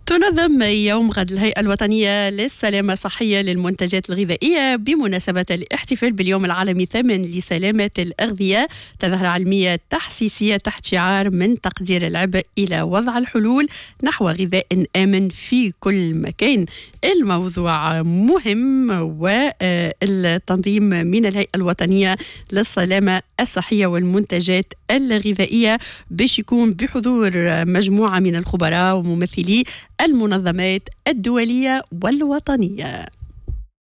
تنظم يوم غد الهيئة الوطنية للسلامة الصحية للمنتجات الغذائية بمناسبة الاحتفال باليوم العالمي الثامن لسلامة الأغذية. تظهر علمية تحسيسية تحت شعار من تقدير العبء إلى وضع الحلول نحو غذاء آمن في كل مكان. الموضوع مهم، والتنظيم من الهيئة الوطنية للسلامة الصحية والمنتجات الغذائية باش يكون بحضور مجموعة من الخبراء وممثلي المنظمات الدولية والوطنية.